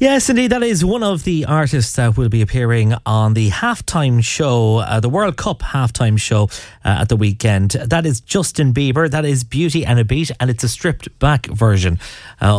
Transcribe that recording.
Yes, indeed, that is one of the artists that will be appearing on the halftime show, the World Cup halftime show at the weekend. That is Justin Bieber. That is Beauty and a Beat, and it's a stripped back version